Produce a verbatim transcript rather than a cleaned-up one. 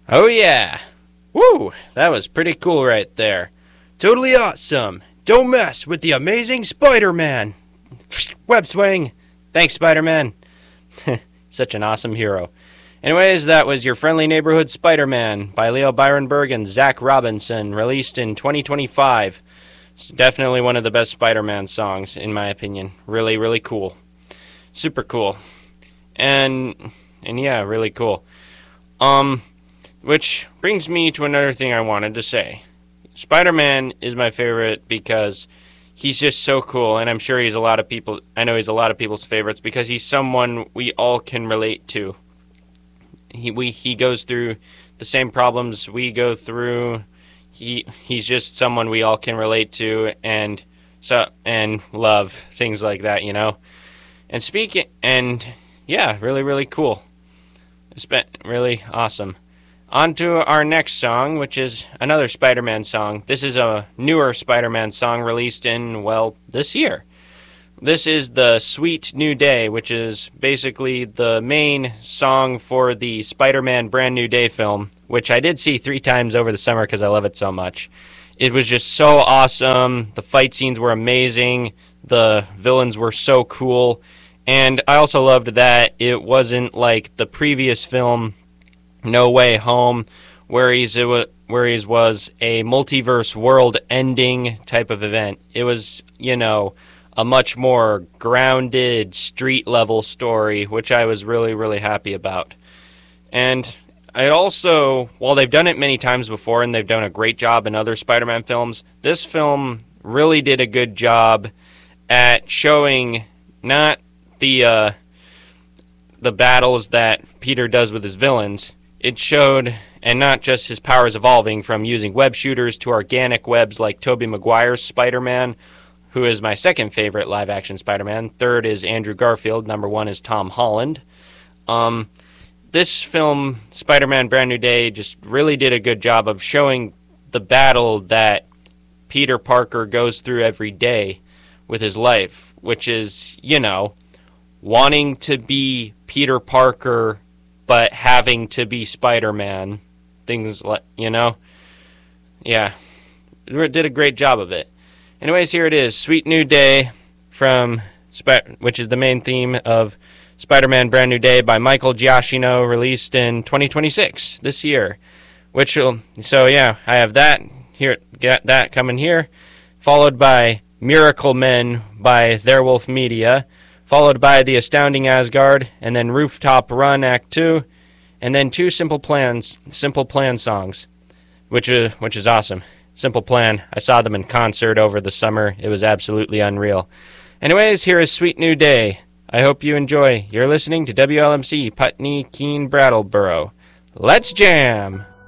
Oh yeah! Woo! That was pretty cool right there. Totally awesome! Don't mess with the amazing Spider-Man! Web swing! Thanks, Spider-Man! Such an awesome hero. Anyways, that was Your Friendly Neighborhood Spider-Man by Leo Byronberg and Zach Robinson, released in twenty twenty-five. It's definitely one of the best Spider-Man songs, in my opinion. Really, really cool. Super cool. And, and yeah, really cool. Um... Which brings me to another thing I wanted to say. Spider-Man is my favorite because he's just so cool, and I'm sure he's a lot of people, I know he's a lot of people's favorites because he's someone we all can relate to. He we he goes through the same problems we go through. He he's just someone we all can relate to and so and love, things like that, you know. And speaking and yeah, really really cool. It's been really awesome. On to our next song, which is another Spider-Man song. This is a newer Spider-Man song released in, well, this year. This is the Sweet New Day, which is basically the main song for the Spider-Man Brand New Day film, which I did see three times over the summer because I love it so much. It was just so awesome. The fight scenes were amazing. The villains were so cool. And I also loved that it wasn't like the previous film, No Way Home, where he's it was where he was a multiverse world-ending type of event. It was, you know, a much more grounded street-level story, which I was really, really happy about. And I also, while they've done it many times before and they've done a great job in other Spider-Man films, this film really did a good job at showing not the uh, the battles that Peter does with his villains. It showed, and not just his powers evolving from using web shooters to organic webs like Tobey Maguire's Spider-Man, who is my second favorite live-action Spider-Man. Third is Andrew Garfield. Number one is Tom Holland. Um, this film, Spider-Man Brand New Day, just really did a good job of showing the battle that Peter Parker goes through every day with his life, which is, you know, wanting to be Peter Parker but having to be Spider-Man, things like, you know? Yeah, it did a great job of it. Anyways, here it is, Sweet New Day, from which is the main theme of Spider-Man Brand New Day by Michael Giacchino, released in twenty twenty-six, this year. Which will, so yeah, I have that, here, got that coming here, followed by Miracle Men by Theirwolf Media, followed by The Astounding Asgard, and then Rooftop Run Act two, and then two Simple Plans, Simple Plan songs, which is, which is awesome. Simple Plan, I saw them in concert over the summer. It was absolutely unreal. Anyways, here is Sweet New Day. I hope you enjoy. You're listening to W L M C Putney, Keene, Brattleboro. Let's jam!